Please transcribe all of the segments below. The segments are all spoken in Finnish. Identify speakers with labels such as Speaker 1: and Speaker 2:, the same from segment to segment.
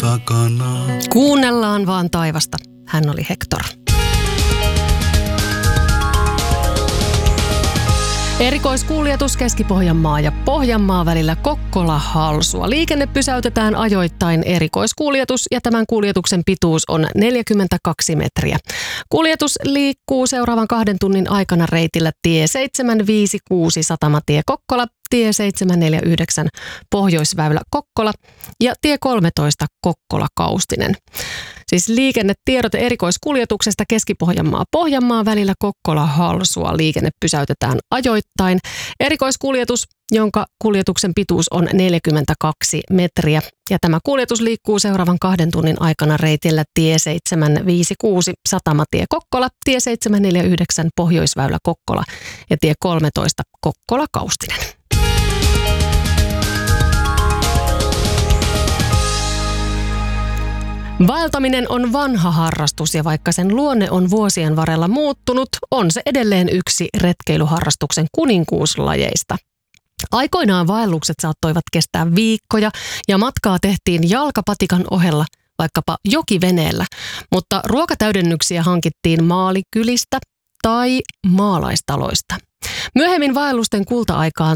Speaker 1: takana.
Speaker 2: Kuunnellaan vaan taivasta. Hän oli Hector. Erikoiskuljetus Keski-Pohjanmaa ja Pohjanmaa välillä Kokkola-Halsua. Liikenne pysäytetään ajoittain erikoiskuljetus ja tämän kuljetuksen pituus on 42 metriä. Kuljetus liikkuu seuraavan 2 tunnin aikana reitillä tie 756 Satamatie Kokkola, tie 749 Pohjoisväylä Kokkola ja tie 13 Kokkola Kaustinen. Siis liikennetiedote erikoiskuljetuksesta Keski-Pohjanmaa välillä Kokkola-Halsua. Liikenne pysäytetään ajoittain. Erikoiskuljetus, jonka kuljetuksen pituus on 42 metriä. Ja tämä kuljetus liikkuu seuraavan 2 tunnin aikana reitillä tie 756 Satamatie Kokkola, tie 749 Pohjoisväylä Kokkola ja tie 13 Kokkola Kaustinen. Vaeltaminen on vanha harrastus ja vaikka sen luonne on vuosien varrella muuttunut, on se edelleen yksi retkeilyharrastuksen kuninkuuslajeista. Aikoinaan vaellukset saattoivat kestää viikkoja ja matkaa tehtiin jalkapatikan ohella vaikkapa jokiveneellä, mutta ruokatäydennyksiä hankittiin maalikylistä tai maalaistaloista. Myöhemmin vaellusten kulta-aikaan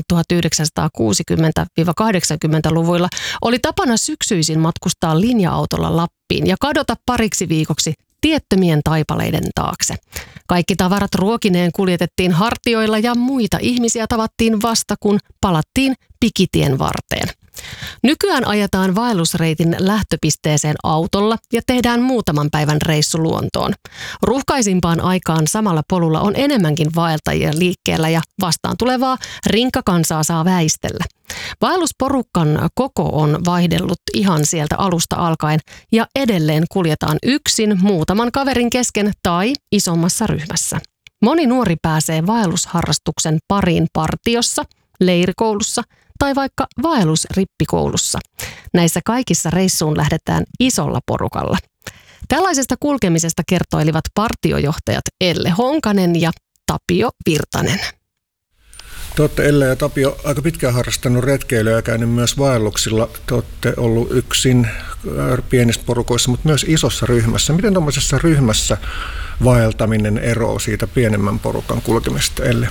Speaker 2: 1960-80-luvuilla oli tapana syksyisin matkustaa linja-autolla Lappiin ja kadota pariksi viikoksi tiettömien taipaleiden taakse. Kaikki tavarat ruokineen kuljetettiin hartioilla ja muita ihmisiä tavattiin vasta, kun palattiin pikitien varteen. Nykyään ajetaan vaellusreitin lähtöpisteeseen autolla ja tehdään muutaman päivän reissu luontoon. Ruuhkaisimpaan aikaan samalla polulla on enemmänkin vaeltajia liikkeellä ja vastaan tulevaa rinkkakansaa saa väistellä. Vaellusporukan koko on vaihdellut ihan sieltä alusta alkaen ja edelleen kuljetaan yksin muutaman kaverin kesken tai isommassa ryhmässä. Moni nuori pääsee vaellusharrastuksen pariin partiossa, leirikoulussa tai vaikka vaellusrippikoulussa. Näissä kaikissa reissuun lähdetään isolla porukalla. Tällaisesta kulkemisesta kertoilivat partiojohtajat Elle Honkanen ja Tapio Virtanen.
Speaker 3: Te olette Elle ja Tapio aika pitkään harrastanut retkeilyä ja käynyt myös vaelluksilla. Te olette ollut yksin pienissä porukoissa, mutta myös isossa ryhmässä. Miten tuollaisessa ryhmässä vaeltaminen eroaa siitä pienemmän porukan kulkemista, Elle?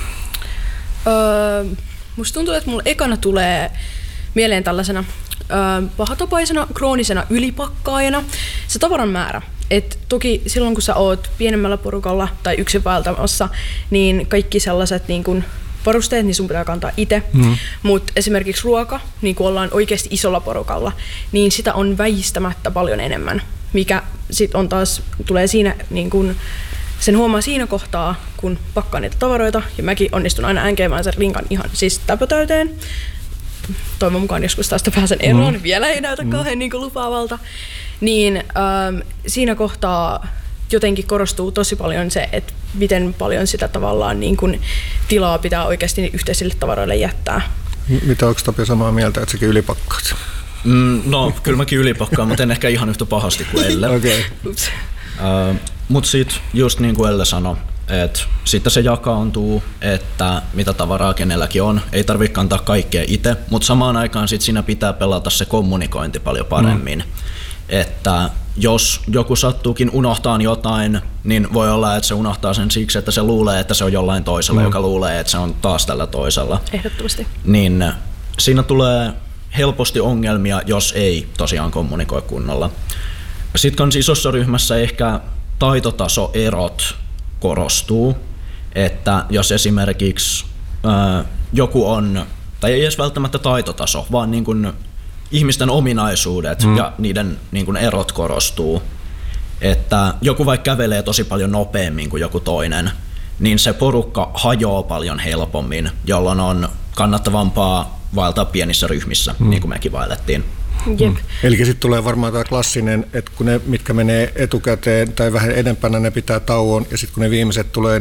Speaker 4: Musta tuntuu, että mulla ekana tulee mieleen tällaisena pahatapaisena, kroonisena ylipakkaajana se tavaran määrä. Et toki silloin, kun sä oot pienemmällä porukalla tai yksin vaeltamassa, niin kaikki sellaiset niin kun varusteet, niin sun pitää kantaa itse. Mutta esimerkiksi ruoka, niin kun ollaan oikeasti isolla porukalla, niin sitä on väistämättä paljon enemmän. Mikä sit on taas, tulee siinä niin kun sen huomaa siinä kohtaa, kun pakkaa niitä tavaroita, ja mäkin onnistun aina änkeämään sen rinkan ihan siis täpötäyteen. Toivon mukaan joskus tästä pääsen eroon, vielä ei näytä kauhean niin kuin lupaavalta. Niin siinä kohtaa jotenkin korostuu tosi paljon se, että miten paljon sitä tavallaan niin kuin tilaa pitää oikeasti yhteisille tavaroille jättää.
Speaker 3: Mitä onko Tapio samaa mieltä, että säkin ylipakkaat?
Speaker 5: No, kyllä mäkin ylipakkaan, mutta en ehkä ihan yhtä pahasti kuin Elle.
Speaker 3: Okay.
Speaker 5: Mutta sitten just niin kuin Elle sanoi, että sitten se jakaantuu, että mitä tavaraa kenelläkin on. Ei tarvitse kantaa kaikkea itse, mutta samaan aikaan sit siinä pitää pelata se kommunikointi paljon paremmin. Että jos joku sattuukin unohtaa jotain, niin voi olla, että se unohtaa sen siksi, että se luulee, että se on jollain toisella, joka luulee, että se on taas tällä toisella.
Speaker 4: Ehdottomasti.
Speaker 5: Niin siinä tulee helposti ongelmia, jos ei tosiaan kommunikoi kunnolla. Sitten kans isossa ryhmässä ehkä taitotasoerot korostuu, että jos esimerkiksi joku on, tai ei edes välttämättä taitotaso, vaan niin kuin ihmisten ominaisuudet ja niiden niin kuin erot korostuu, että joku vaikka kävelee tosi paljon nopeammin kuin joku toinen, niin se porukka hajoaa paljon helpommin, jolloin on kannattavampaa vaeltaa pienissä ryhmissä, niin kuin mekin vaellettiin.
Speaker 3: Eli sitten tulee varmaan tämä klassinen, että kun ne, mitkä menee etukäteen tai vähän edempänä, ne pitää tauon, ja sitten kun ne viimeiset tulee,